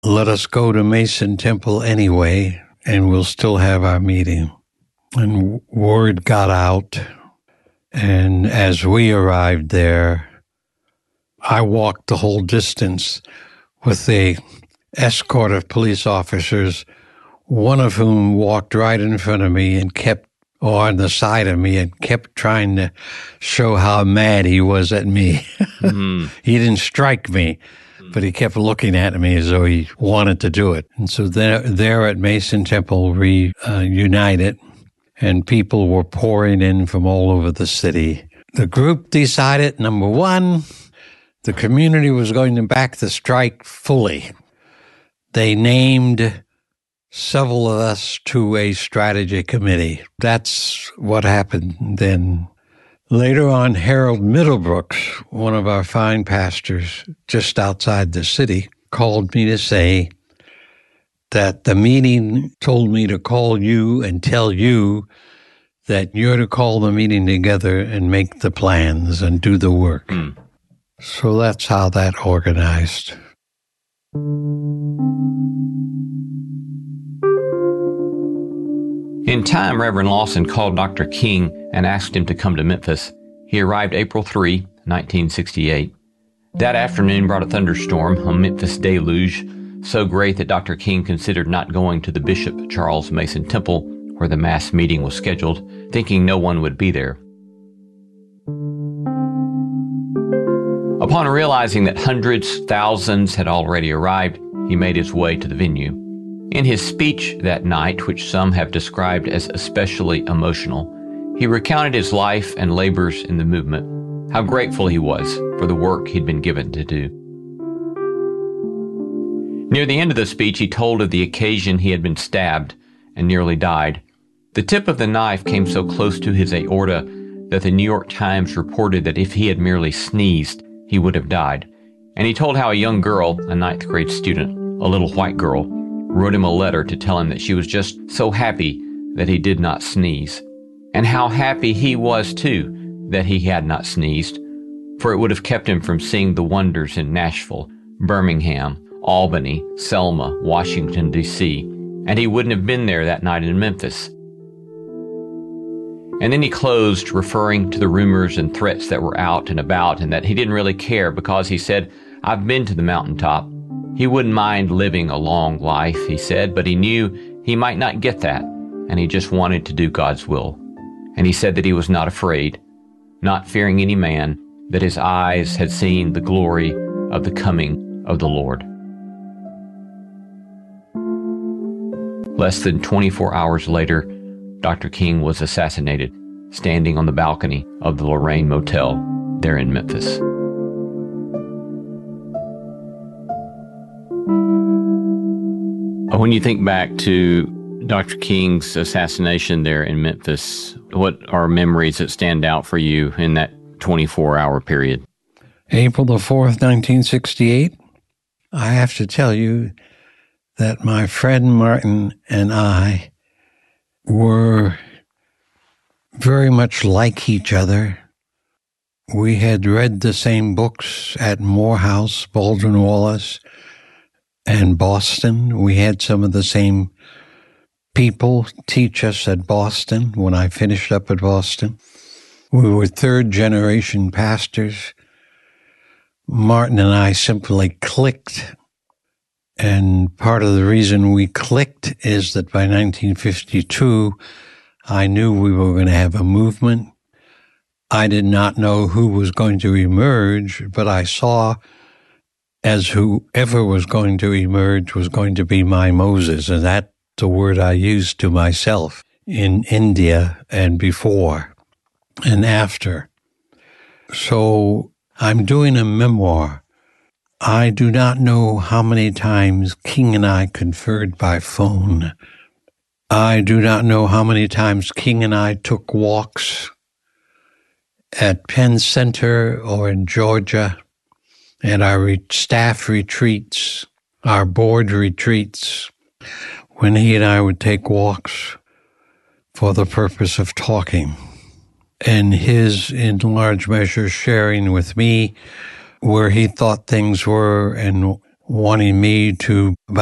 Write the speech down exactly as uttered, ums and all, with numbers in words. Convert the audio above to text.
let us go to Mason Temple anyway, and we'll still have our meeting. And word got out, and as we arrived there, I walked the whole distance with a escort of police officers, one of whom walked right in front of me and kept, or on the side of me, and kept trying to show how mad he was at me. Mm-hmm. He didn't strike me, but he kept looking at me as though he wanted to do it. And so there, there at Mason Temple, we uh, united, and people were pouring in from all over the city. The group decided, number one, the community was going to back the strike fully. They named several of us to a strategy committee. That's what happened then. Later on, Harold Middlebrooks, one of our fine pastors just outside the city, called me to say that the meeting told me to call you and tell you that you're to call the meeting together and make the plans and do the work. Mm. So that's how that organized. In time, Reverend Lawson called Doctor King and asked him to come to Memphis. He arrived April third, nineteen sixty-eight. That afternoon brought a thunderstorm, a Memphis deluge, so great that Doctor King considered not going to the Bishop Charles Mason Temple, where the mass meeting was scheduled, thinking no one would be there. Upon realizing that hundreds, thousands had already arrived, he made his way to the venue. In his speech that night, which some have described as especially emotional, he recounted his life and labors in the movement, how grateful he was for the work he'd been given to do. Near the end of the speech, he told of the occasion he had been stabbed and nearly died. The tip of the knife came so close to his aorta that the New York Times reported that if he had merely sneezed, he would have died. And he told how a young girl, a ninth grade student, a little white girl, wrote him a letter to tell him that she was just so happy that he did not sneeze, and how happy he was, too, that he had not sneezed, for it would have kept him from seeing the wonders in Nashville, Birmingham, Albany, Selma, Washington, D C, and he wouldn't have been there that night in Memphis. And then he closed, referring to the rumors and threats that were out and about, and that he didn't really care because he said, "I've been to the mountaintop." He wouldn't mind living a long life, he said, but he knew he might not get that, and he just wanted to do God's will. And he said that he was not afraid, not fearing any man, that his eyes had seen the glory of the coming of the Lord. Less than twenty-four hours later, Doctor King was assassinated, standing on the balcony of the Lorraine Motel there in Memphis. When you think back to Doctor King's assassination there in Memphis, what are memories that stand out for you in that twenty-four hour period? April the fourth, nineteen sixty-eight. I have to tell you that my friend Martin and I were very much like each other. We had read the same books at Morehouse, Baldwin Wallace, and Boston. We had some of the same people teach us at Boston when I finished up at Boston. We were third-generation pastors. Martin and I simply clicked, and part of the reason we clicked is that by nineteen fifty-two, I knew we were going to have a movement. I did not know who was going to emerge, but I saw as whoever was going to emerge was going to be my Moses, and that's the word I used to myself in India and before and after. So I'm doing a memoir. I do not know how many times King and I conferred by phone. I do not know how many times King and I took walks at Penn Center or in Georgia, and our re- staff retreats, our board retreats, when he and I would take walks for the purpose of talking. And his, in large measure, sharing with me where he thought things were and wanting me to